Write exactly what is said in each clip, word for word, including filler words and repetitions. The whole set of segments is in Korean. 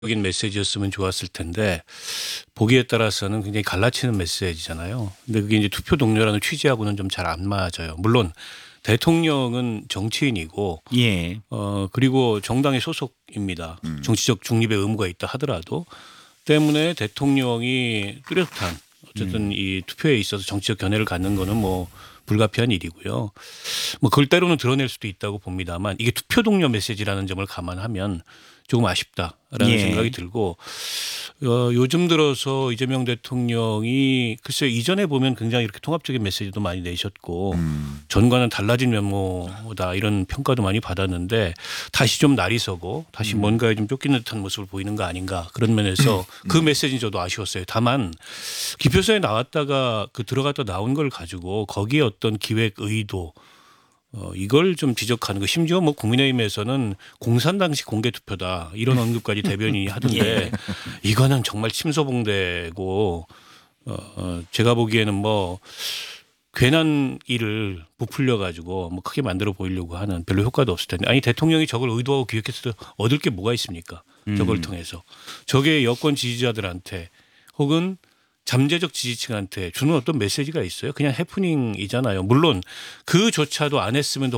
적인 메시지였으면 좋았을 텐데 보기에 따라서는 굉장히 갈라치는 메시지잖아요. 근데 그게 이제 투표 동료라는 취지하고는 좀 잘 안 맞아요. 물론 대통령은 정치인이고 예. 어 그리고 정당의 소속입니다. 음. 정치적 중립의 의무가 있다 하더라도 때문에 대통령이 뚜렷한 어쨌든 음. 이 투표에 있어서 정치적 견해를 갖는 거는 뭐 불가피한 일이고요. 뭐 그걸 때로는 드러낼 수도 있다고 봅니다만 이게 투표 동료 메시지라는 점을 감안하면 조금 아쉽다라는 예. 생각이 들고 어, 요즘 들어서 이재명 대통령이 글쎄요 이전에 보면 굉장히 이렇게 통합적인 메시지도 많이 내셨고 음. 전과는 달라진 면모다 이런 평가도 많이 받았는데 다시 좀 날이 서고 다시 음. 뭔가에 좀 쫓기는 듯한 모습을 보이는 거 아닌가 그런 면에서 그 메시지는 저도 아쉬웠어요. 다만 기표소에 나왔다가 그 들어갔다 나온 걸 가지고 거기에 어떤 기획 의도 어, 이걸 좀 지적하는 거 심지어 뭐 국민의힘에서는 공산 당시 공개 투표다 이런 언급까지 대변인이 하던데 예. 이거는 정말 침소봉대고 어, 어, 제가 보기에는 뭐 괜한 일을 부풀려 가지고 뭐 크게 만들어 보이려고 하는 별로 효과도 없을 텐데 아니 대통령이 저걸 의도하고 기획해서 얻을 게 뭐가 있습니까? 저걸 음. 통해서 저게 여권 지지자들한테 혹은 잠재적 지지층한테 주는 어떤 메시지가 있어요. 그냥 해프닝이잖아요. 물론 그조차도 안 했으면 더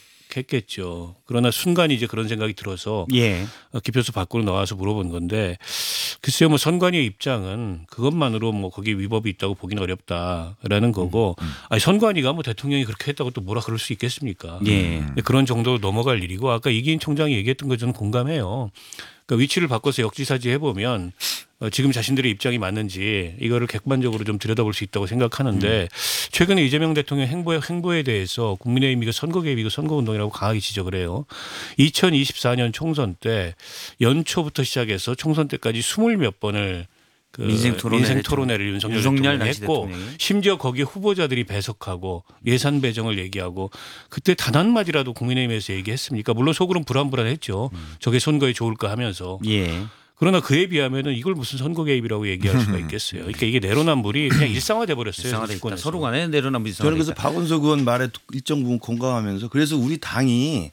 완벽했겠죠. 그러나 순간 이제 그런 생각이 들어서 예. 기표소 밖으로 나와서 물어본 건데 글쎄요 뭐 선관위의 입장은 그것만으로 뭐 거기에 위법이 있다고 보기는 어렵다라는 거고 아니 선관위가 뭐 대통령이 그렇게 했다고 또 뭐라 그럴 수 있겠습니까? 예. 근데 그런 정도로 넘어갈 일이고 아까 이기인 총장이 얘기했던 거 저는 공감해요. 그러니까 위치를 바꿔서 역지사지 해보면 어, 지금 자신들의 입장이 맞는지 이거를 객관적으로 좀 들여다볼 수 있다고 생각하는데 음. 최근에 이재명 대통령 행보에, 행보에 대해서 국민의힘이 선거 개입이고 선거운동이라고 강하게 지적을 해요. 이천이십사 년 총선 때 연초부터 시작해서 총선 때까지 스물 몇 번을 그 민생 토론회를, 민생 토론회를 윤석열, 윤석열 대통령이 했고 대통령이. 심지어 거기에 후보자들이 배석하고 예산 배정을 얘기하고 그때 단 한마디라도 국민의힘에서 얘기했습니까? 물론 속으로는 불안불안했죠. 음. 저게 선거에 좋을까 하면서. 예. 그러나 그에 비하면은 이걸 무슨 선거 개입이라고 얘기할 수가 있겠어요. 그러니까 이게 내로남불이 그냥 일상화돼 버렸어요. 일상화돼 있다. 서로 간에 내로남불이 저는 그래서 박원석 의원 말에 일정 부분 공감하면서 그래서 우리 당이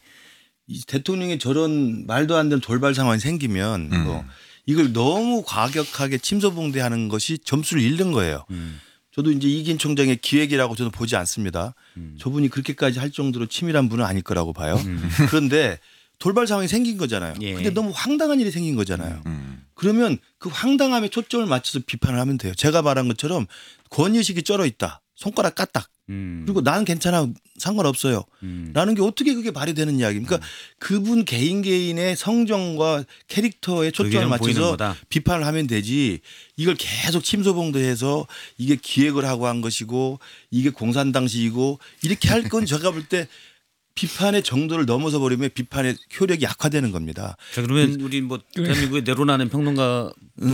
대통령의 저런 말도 안 되는 돌발 상황이 생기면 음. 뭐 이걸 너무 과격하게 침소봉대하는 것이 점수를 잃는 거예요. 음. 저도 이제 이기인 총장의 기획이라고 저는 보지 않습니다. 음. 저분이 그렇게까지 할 정도로 치밀한 분은 아닐 거라고 봐요. 음. 그런데 돌발 상황이 생긴 거잖아요. 예. 근데 너무 황당한 일이 생긴 거잖아요. 음. 그러면 그 황당함에 초점을 맞춰서 비판을 하면 돼요. 제가 말한 것처럼 권위의식이 쩔어 있다. 손가락 까딱. 음. 그리고 나는 괜찮아. 상관없어요. 음. 라는 게 어떻게 그게 말이 되는 이야기입니까? 음. 그분 개인 개인의 성정과 캐릭터에 초점을 맞춰서 비판을 하면 되지 이걸 계속 침소봉대해서 이게 기획을 하고 한 것이고 이게 공산당시이고 이렇게 할 건 제가 볼 때 비판의 정도를 넘어서 버리면 비판의 효력이 약화되는 겁니다. 자, 그러면 우리 뭐 대한민국에 내로나는 평론가 음.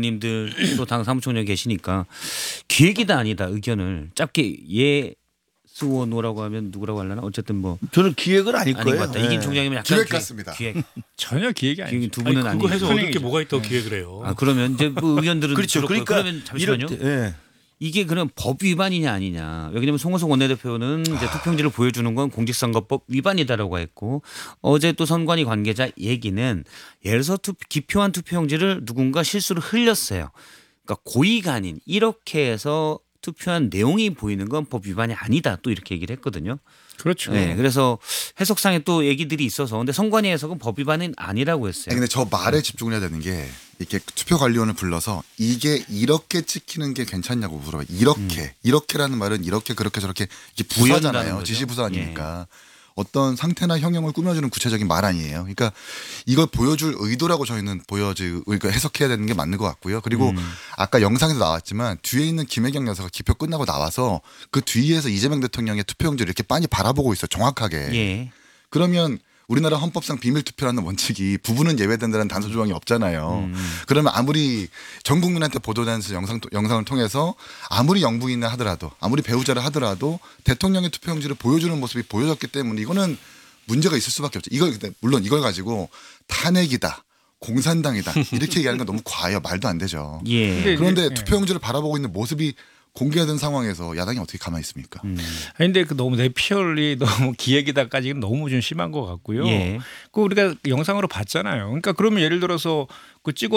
의원님들 또 당 사무총장 계시니까 기획이다 아니다 의견을 짧게 예 쓰고 노라고 하면 누구라고 하려나 어쨌든 뭐 저는 기획은 아닐 아닌 거예요. 것 같다. 네. 이긴 총장이면 약간 기획 같습니다. 기획 전혀 기획이 아니죠. 두 분은 아니, 그거 해서 아니고. 얻을 게 뭐가 있다고 네. 기획을 해요. 아 그러면 이제 뭐 의견들은 그렇죠. 그러니까 그러면 잠시만요. 때, 네. 이게 그럼 법 위반이냐 아니냐. 왜냐하면 송호석 원내대표는 이제 아. 투표용지를 보여주는 건 공직선거법 위반이다라고 했고 어제 또 선관위 관계자 얘기는 예를 들어서 투, 기표한 투표용지를 누군가 실수로 흘렸어요. 그러니까 고의가 아닌 이렇게 해서 투표한 내용이 보이는 건 법 위반이 아니다. 또 이렇게 얘기를 했거든요. 그렇죠. 네, 그래서 해석상에 또 얘기들이 있어서 근데 선관위 해석은 법 위반은 아니라고 했어요. 아니, 근데 저 말에 집중을 해야 되는 게 이렇게 투표관리원을 불러서 이게 이렇게 찍히는 게 괜찮냐고 물어봐요. 이렇게 음. 이렇게라는 말은 이렇게 그렇게 저렇게 이게 부사잖아요. 지시부사 아닙니까? 예. 어떤 상태나 형용을 꾸며주는 구체적인 말 아니에요. 그러니까 이걸 보여줄 의도라고 저희는 보여지 그러니까 해석해야 되는 게 맞는 것 같고요. 그리고 음. 아까 영상에서 나왔지만 뒤에 있는 김혜경 여사가 기표 끝나고 나와서 그 뒤에서 이재명 대통령의 투표용지를 이렇게 빤히 바라보고 있어요. 정확하게. 예. 그러면 우리나라 헌법상 비밀투표라는 원칙이 부분은 예외된다는 단서 조항이 없잖아요. 음. 그러면 아무리 전 국민한테 보도된 영상, 영상을 통해서 아무리 영부인을 하더라도 아무리 배우자를 하더라도 대통령의 투표용지를 보여주는 모습이 보여졌기 때문에 이거는 문제가 있을 수밖에 없죠. 이걸 물론 이걸 가지고 탄핵이다. 공산당이다. 이렇게 얘기하는 건 너무 과해요. 말도 안 되죠. 예. 그런데 예. 투표용지를 바라보고 있는 모습이 공개된 상황에서 야당이 어떻게 가만히 있습니까? 음. 아니, 근데 그 너무 내피셜이 너무 기획이다까지는 너무 좀 심한 것 같고요. 예. 그 우리가 영상으로 봤잖아요. 그러니까 그러면 예를 들어서 그 찍어